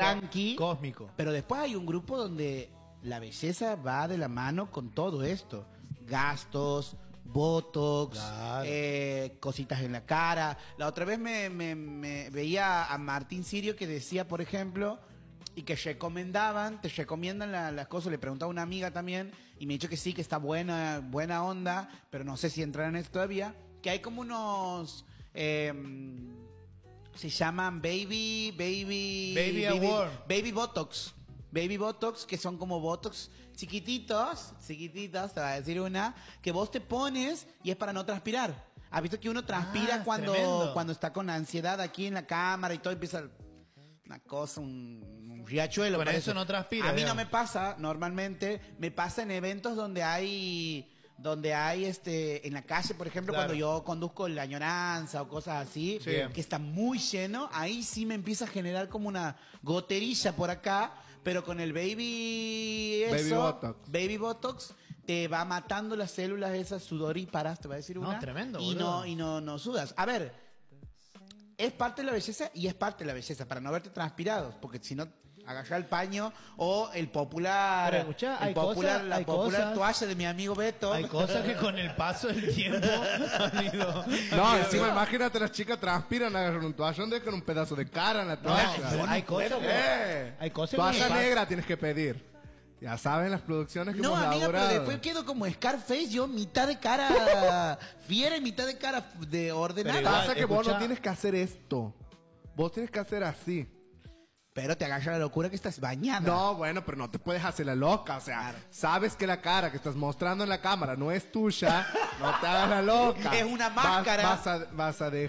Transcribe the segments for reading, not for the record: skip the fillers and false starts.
tranqui. Cósmico. Pero después hay un grupo donde la belleza va de la mano con todo esto. Gastos, botox, Claro. cositas en la cara. La otra vez me veía a Martín Sirio que decía, por ejemplo, y que te recomiendan las cosas. Le preguntaba a una amiga también y me ha dicho que sí, que está buena onda, pero no sé si entrarán en esto todavía. Que hay como unos... se llaman Baby Award. Baby Botox. Baby Botox, que son como Botox chiquititos, te va a decir una, que vos te pones y es para no transpirar. ¿Has visto que uno transpira tremendo. cuando está con ansiedad aquí en la cámara y todo empieza una cosa, un riachuelo? Con parece. eso no transpira, A mí no digamos. me pasa, normalmente, me pasa en eventos donde hay en la calle, por ejemplo, Claro. cuando yo conduzco la añoranza o cosas así, Sí. que está muy lleno, ahí sí me empieza a generar como una goterilla por acá, pero con el baby botox te va matando las células esas sudoríparas, te va a decir No, una. tremendo, y boludo. no sudas. A ver, es parte de la belleza y es parte de la belleza para no verte transpirados, porque si no agarrar el paño o el popular, Pero escuchá, la hay popular cosas- toalla de mi amigo Beto. Hay cosas que con el paso del tiempo han ido... No, encima imagínate las chicas transpiran, agarran un toallón, dejan un pedazo de cara en la toalla. pero hay cosas que... Hay cosas que Toalla pasan. negra tienes que pedir. Ya saben las producciones que No, hemos amiga, pero elaborado. después quedo como Scarface, yo mitad de cara fiera y mitad de cara de ordenada. Pero igual, Pasa que vos escuchá. no tienes que hacer esto. Vos tienes que hacer así. Pero te agarra la locura que estás bañada. No, bueno, pero no te puedes hacer la loca. O sea, Claro. sabes que la cara que estás mostrando en la cámara no es tuya. No te hagas la loca. Es una máscara. Vas a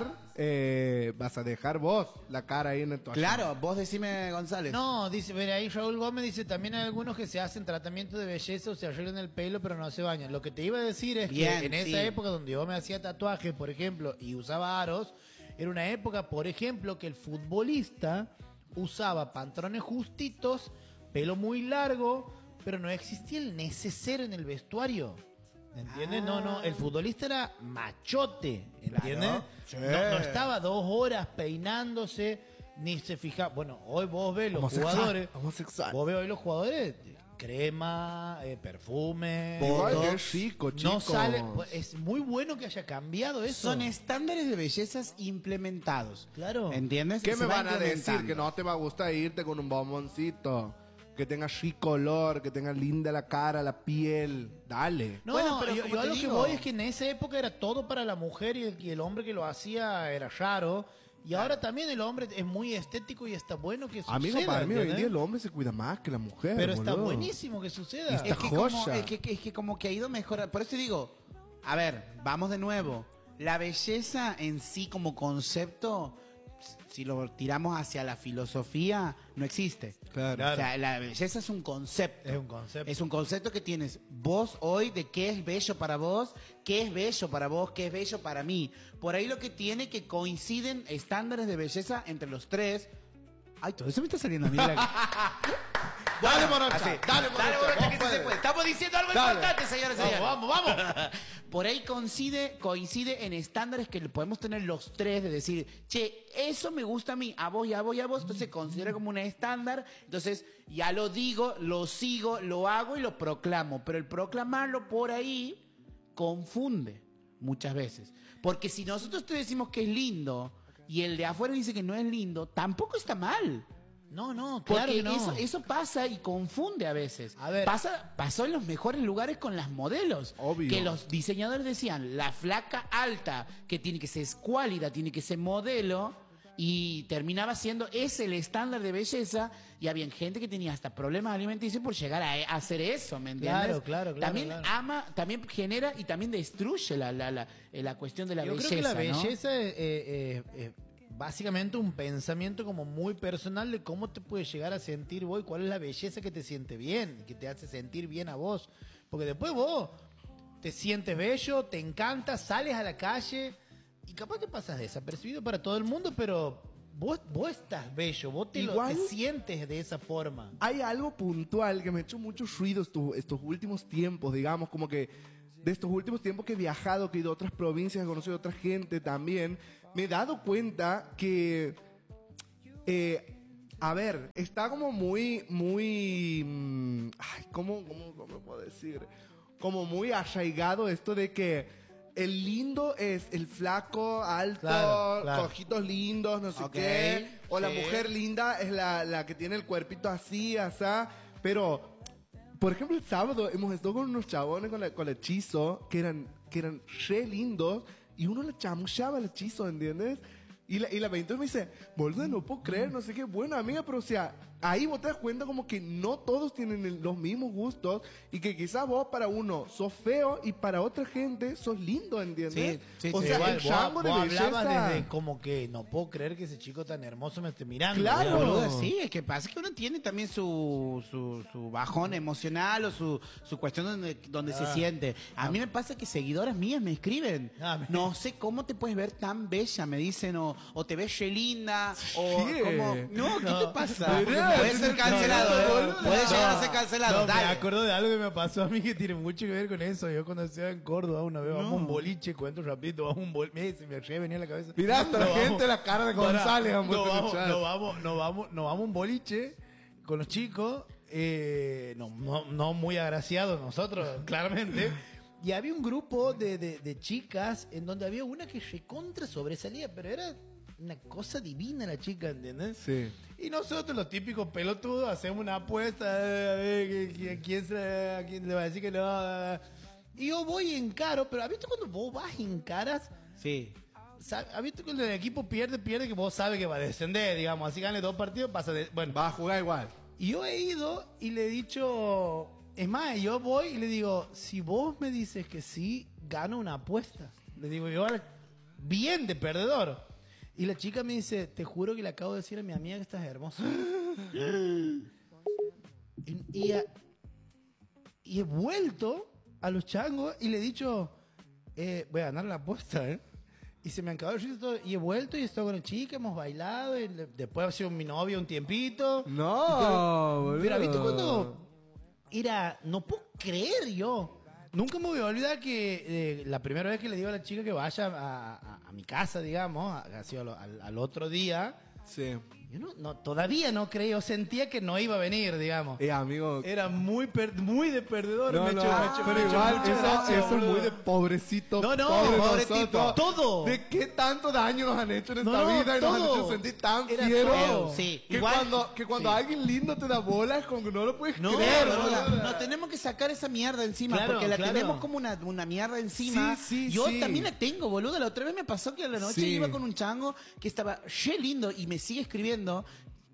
dejar vos la cara ahí en el toallón. Claro, vos decime, González. No, dice, mira, ahí Raúl Gómez dice, también hay algunos que se hacen tratamiento de belleza o se arreglan el pelo pero no se bañan. Lo que te iba a decir es Bien, que en sí. esa época donde yo me hacía tatuajes, por ejemplo, y usaba aros, era una época, por ejemplo, que el futbolista usaba pantalones justitos, pelo muy largo, pero no existía el neceser en el vestuario. ¿Entiendes? No, el futbolista era machote, ¿entiendes? Claro. Sí. No estaba 2 horas peinándose, ni se fijaba. Bueno, hoy vos ves los Homosexual, jugadores. homosexual. Vos ves hoy los jugadores, crema, perfume. Igual Botox. que es chico, No chicos. sale. Es muy bueno que haya cambiado eso. Son estándares de bellezas implementados. Claro. ¿Entiendes? ¿Qué Se me va van a decir? implementando. Que no te va a gustar irte con un bomboncito. Que tenga chic color, que tenga linda la cara, la piel. Dale. No, Bueno, pero yo como a te lo que digo- voy es que en esa época era todo para la mujer y el hombre que lo hacía era raro. Y ahora también el hombre es muy estético y está bueno que suceda. Amigo, para mí hoy en ¿entendés? día el hombre se cuida más que la mujer. Pero está boludo. buenísimo que suceda. Está Es que, joya. es que como que ha ido mejorando. Por eso digo, a ver, vamos de nuevo. La belleza en sí como concepto, si lo tiramos hacia la filosofía, no existe. Claro. O sea, la belleza es un concepto. Es un concepto. Es un concepto que tienes vos hoy de qué es bello para vos, qué es bello para vos, qué es bello para mí. Por ahí lo que tiene que coinciden estándares de belleza entre los tres. Ay, todo eso me está saliendo a mí. Dale, morocha, Así. dale, morocha, morocha, vos que sí se puedes. puede. Estamos diciendo algo Dale. importante, señores y señores. Vamos. Por ahí coincide en estándares que podemos tener los tres de decir, che, eso me gusta a mí, a vos y a vos y a vos, entonces se considera como un estándar, entonces ya lo digo, lo sigo, lo hago y lo proclamo, pero el proclamarlo por ahí confunde muchas veces, porque si nosotros te decimos que es lindo y el de afuera dice que no es lindo, tampoco está mal. No, Porque claro que no. eso pasa y confunde a veces. A ver. Pasó en los mejores lugares con las modelos. Obvio. Que los diseñadores decían, la flaca alta, que tiene que ser escuálida, tiene que ser modelo, y terminaba siendo ese el estándar de belleza, y había gente que tenía hasta problemas alimenticios por llegar a hacer eso, ¿me entiendes? Claro, También claro. también genera y también destruye la cuestión de la Yo belleza. creo que la ¿no? belleza es básicamente un pensamiento como muy personal de cómo te puedes llegar a sentir vos y cuál es la belleza que te siente bien, que te hace sentir bien a vos. Porque después vos te sientes bello, te encanta, sales a la calle y capaz que pasas desapercibido para todo el mundo, pero vos estás bello, vos Igual- te sientes de esa forma. Hay algo puntual que me ha hecho mucho ruido estos últimos tiempos, digamos, como que de estos últimos tiempos que he viajado, que he ido a otras provincias, he conocido a otra gente también, me he dado cuenta que A ver, está como muy, ay, ¿cómo puedo decir? Como muy arraigado esto de que el lindo es el flaco, alto, Claro. con ojitos lindos, no sé Ok, qué. O la sí. mujer linda es la que tiene el cuerpito así, asá. Pero, por ejemplo, el sábado hemos estado con unos chabones con el hechizo que eran re lindos y uno le chamuchaba el hechizo, ¿entiendes? Y la 22 me dice, boludo, no puedo creer, no sé qué, bueno, amiga, pero o sea, ahí vos te das cuenta como que no todos tienen los mismos gustos y que quizás vos para uno sos feo y para otra gente sos lindo, ¿entiendes? Sí, o sí, sea, Igual, el rango de vos belleza... hablabas desde como que no puedo creer que ese chico tan hermoso me esté mirando. Claro. digamos. Boludo, sí, es que pasa que uno tiene también su bajón emocional o su cuestión donde se siente. A mí me pasa que seguidoras mías me escriben. No sé cómo te puedes ver tan bella, me dicen, o te ves re linda, o ¿Qué? como... No, ¿qué te pasa? Mirá, Puede ser cancelado, no, ¿eh? Puede llegar a ser cancelado, No, me dale. acuerdo de algo que me pasó a mí que tiene mucho que ver con eso. Yo cuando estaba en Córdoba una vez, vamos a un boliche, cuento rapidito, vamos a un boliche, se me venía a la cabeza. Mirá, hasta la Nos gente la cara de González han puesto en el chat. nos vamos a un boliche con los chicos, no muy agraciados nosotros, claramente. Y había un grupo de chicas en donde había una que recontra sobresalía, pero era una cosa divina la chica, ¿entiendes? Sí. Y nosotros, los típicos pelotudos, hacemos una apuesta, a ver a quién le va a decir que no. Y yo voy en caro, pero ¿has visto cuando vos vas en caras? Sí. ¿Has visto cuando el equipo pierde, que vos sabes que va a descender, digamos? Así gane 2 partidos, pasa de... Bueno, Va a jugar igual. y yo he ido y le he dicho... Es más, yo voy y le digo, si vos me dices que sí, gano una apuesta. Le digo yo, bien de perdedor. Y la chica me dice, te juro que le acabo de decir a mi amiga que estás hermosa. y he vuelto a los changos y le he dicho, voy a ganar la apuesta, ¿eh? Y se me han acabado el risa todo. Y he vuelto y he estado con la chica, hemos bailado. Y después ha sido mi novio un tiempito. No, boludo. Pero ¿viste cuando era? No puedo creer yo. Nunca me voy a olvidar que la primera vez que le digo a la chica que vaya a mi casa, digamos, ha sido al otro día. Sí. Yo todavía no creí, yo sentía que no iba a venir, digamos. Amigo. Era muy de perdedor. No, me no, echó pero mucha igual, gracia, eso es boludo. muy de pobrecito. No, pobre pobre nosotros. tipo, todo. ¿De qué tanto daño nos han hecho en esta No, vida y nos han todo. hecho sentir tan Era fieros? todo. Sí, Que igual- cuando sí. alguien lindo te da bolas, como que no lo puedes No, creer. boluda, boluda. nos tenemos que sacar esa mierda encima, Claro, porque la claro. tenemos como una mierda encima. Sí, sí, Yo sí. también la tengo, boludo. La otra vez me pasó que a la noche Sí. iba con un chango que estaba re lindo y me sigue escribiendo.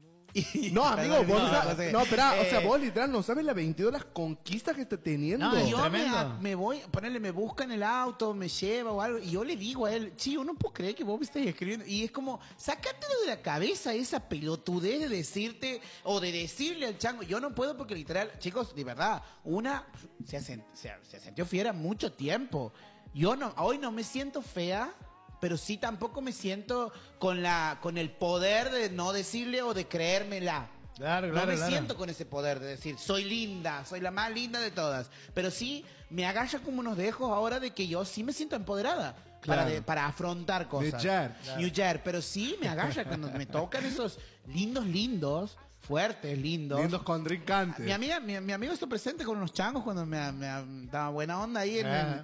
Y- No, amigo, Perdón, vos no, no sabes. no sé. No, espera, o sea, Eh, vos literal no sabes la 22 las conquistas que está teniendo. No, Y yo tremendo. me voy, ponerle, me busca en el auto, me lleva o algo, y yo le digo a él, yo no puedo creer que vos me estés escribiendo. Y es como, sácatelo de la cabeza esa pelotudez de decirte, o de decirle al chango, yo no puedo porque literal, chicos, de verdad, una se sintió fiera mucho tiempo. Yo no, hoy no me siento fea, pero sí tampoco me siento con el poder de no decirle o de creérmela. Claro, No claro, me claro. siento con ese poder de decir, soy linda, soy la más linda de todas. Pero sí me agalla como unos dejos ahora de que yo sí me siento empoderada Claro. para afrontar cosas. Yer. New Yer, pero sí me agalla cuando me tocan esos lindos, fuertes, lindos. Lindos contrincantes. Mi amigo estuvo presente con unos changos cuando me daba buena onda ahí Ajá.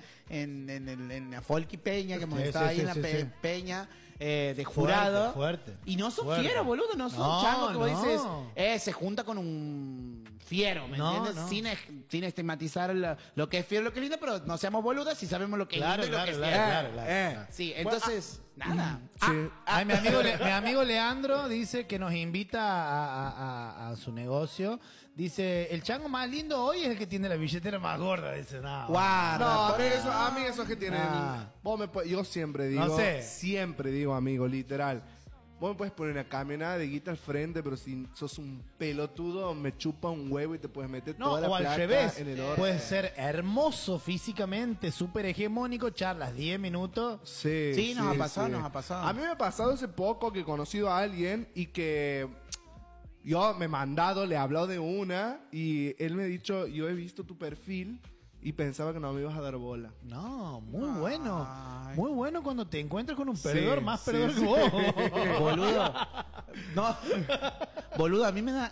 en la Folky Peña, que hemos Sí, estado sí, ahí sí, en la sí, sí. peña de jurado. Fuerte. Y no son Fuerte. fieros, boludo, no son No, changos que vos no. dices, se junta con un fiero, ¿me No, entiendes? no. Sin estigmatizar lo que es fiero, lo que es lindo, pero no seamos boludas si sabemos lo que es Claro, lindo y lo que es claro, fiero. claro. Sí, entonces, nada. Sí. Ay, mi amigo Leandro dice que nos invita a su negocio. Dice, el chango más lindo hoy es el que tiene la billetera más gorda. Dice, no. Guarda. No, a mí eso es que tienen. Ah. Yo siempre digo, No sé. siempre digo, amigo, literal. Vos me puedes poner una camioneta de guita al frente, pero si sos un pelotudo, me chupa un huevo y te puedes meter No, toda la o al plata revés. en el oro. Puede ser hermoso físicamente, súper hegemónico, charlas 10 minutos. Sí, Sí, nos ha pasado, sí. nos ha pasado. A mí me ha pasado hace poco que he conocido a alguien y que yo me he mandado, le he hablado de una y él me ha dicho, yo he visto tu perfil y pensaba que no me ibas a dar bola. No, muy bueno. Ay. Muy bueno cuando te encuentras con un perdedor más sí, perdedor sí. que vos. Boludo. No. Boludo, a mí me da